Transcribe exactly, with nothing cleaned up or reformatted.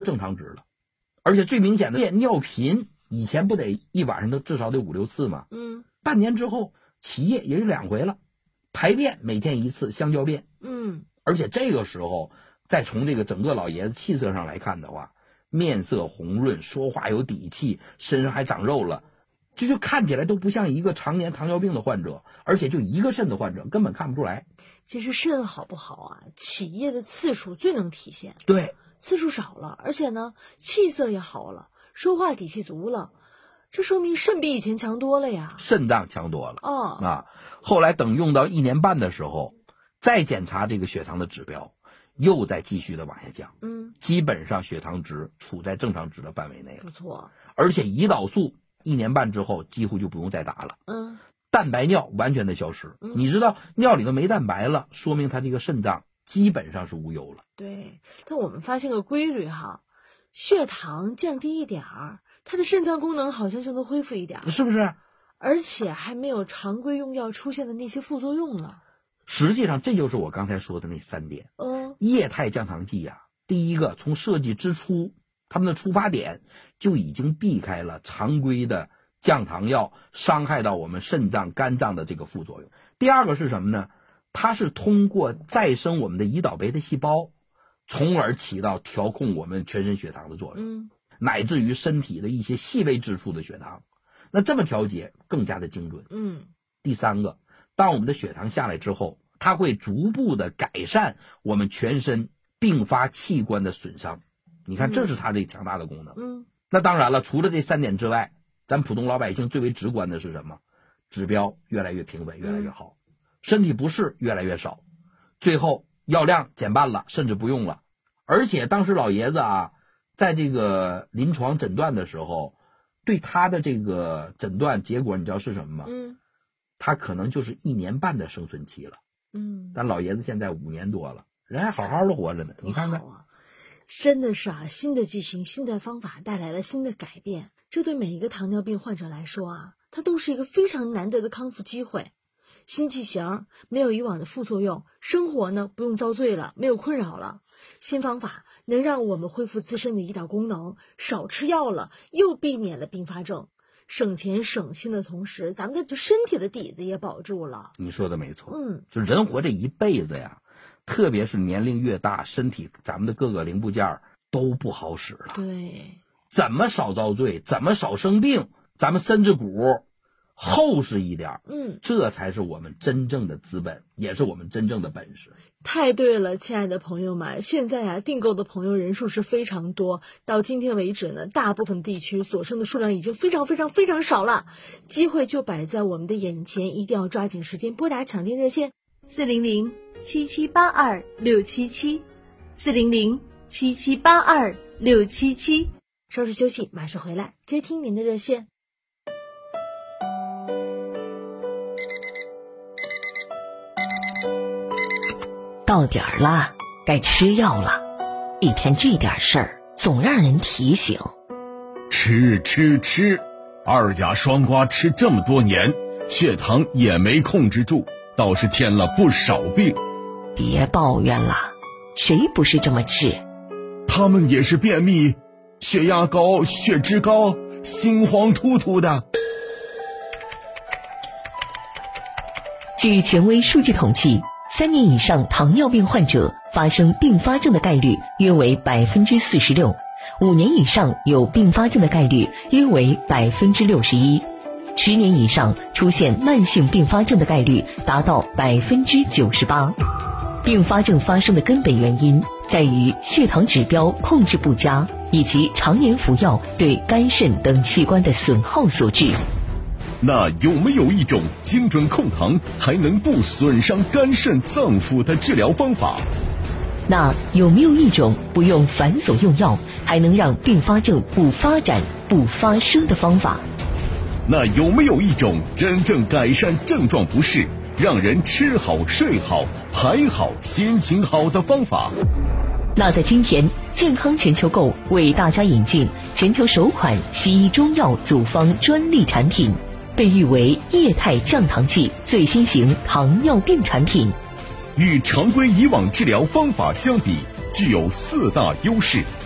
正常值了。而且最明显的尿频，以前不得一晚上都至少得五六次吗？ 嗯， 半年之后起夜也就两回了，排便每天一次香蕉便。 嗯， 而且这个时候再从这个整个老爷子气色上来看的话，面色红润，说话有底气，身上还长肉了，这就看起来都不像一个常年糖尿病的患者，而且就一个肾的患者根本看不出来。 其实肾好不好啊，起夜的次数最能体现。 对， 次数少了，而且呢气色也好了，说话底气足了，这说明肾比以前强多了呀， 肾脏强多了。 哦啊，后来等用到一年半的时候，再检查这个血糖的指标，又在继续的往下降。 嗯， 基本上血糖值处在正常值的范围内了。 不错。 而且胰岛素一年半之后几乎就不用再打了。 嗯， 蛋白尿完全的消失。 嗯， 你知道尿里头没蛋白了，说明他这个肾脏基本上是无忧了。 对，但我们发现个规律哈，血糖降低一点儿，他的肾脏功能好像就能恢复一点， 是不是？ 而且还没有常规用药出现的那些副作用了。 实际上这就是我刚才说的那三点。 嗯， 液态降糖剂呀、啊，第一个从设计之初，他们的出发点就已经避开了常规的降糖药伤害到我们肾脏、肝脏的这个副作用。第二个是什么呢？它是通过再生我们的胰岛贝塔细胞，从而起到调控我们全身血糖的作用， 嗯， 乃至于身体的一些细微之处的血糖。那这么调节更加的精准。 嗯， 第三个，当我们的血糖下来之后，它会逐步的改善我们全身并发器官的损伤。你看，这是它这强大的功能。 嗯， 那当然了，除了这三点之外，咱普通老百姓最为直观的是什么？指标越来越平稳，越来越好，嗯、身体不适越来越少，最后药量减半了，甚至不用了。而且当时老爷子啊，在这个临床诊断的时候，对他的这个诊断结果，你知道是什么吗？ 嗯， 他可能就是一年半的生存期了。 嗯， 但老爷子现在五年多了，人还好好的活着呢。你看看， 啊，真的是啊，新的剂型、新的方法带来了新的改变，这对每一个糖尿病患者来说啊，它都是一个非常难得的康复机会。新剂型没有以往的副作用，生活呢不用遭罪了，没有困扰了。新方法能让我们恢复自身的胰岛功能，少吃药了，又避免了并发症，省钱省心的同时，咱们的身体的底子也保住了。 你说的没错。 嗯， 就人活这一辈子呀，特别是年龄越大，身体咱们的各个零部件都不好使了。 对， 怎么少遭罪，怎么少生病，咱们身子骨厚实一点， 嗯， 这才是我们真正的资本，也是我们真正的本事。 太对了，亲爱的朋友们，现在啊，订购的朋友人数是非常多，到今天为止呢，大部分地区所剩的数量已经非常非常非常少了，机会就摆在我们的眼前，一定要抓紧时间拨打抢订热线四零零七七八二六七七四零零七七八二六七七。稍事休息，马上回来接听您的热线。 到点儿了，该吃药了。一天这点事儿，总让人提醒。 吃吃吃，二甲双胍吃这么多年，血糖也没控制住，倒是添了不少病。 别抱怨了，谁不是这么治？ 他们也是便秘，血压高，血脂高，心慌突突的。 据权威数据统计，三年以上糖尿病患者发生并发症的概率约为百分之四十六，五年以上有并发症的概率约为百分之六十一，十年以上出现慢性并发症的概率达到百分之九十八。并发症发生的根本原因在于血糖指标控制不佳，以及常年服药对肝肾等器官的损耗所致。 那有没有一种精准控糖还能不损伤肝肾脏腑的治疗方法？ 那有没有一种不用繁琐用药还能让并发症不发展不发生的方法？ 那有没有一种真正改善症状不适，让人吃好睡好排好心情好的方法？ 那在今天，健康全球购为大家引进全球首款西医中药组方专利产品，被誉为液态降糖剂最新型糖尿病产品。 与常规以往治疗方法相比，具有四大优势：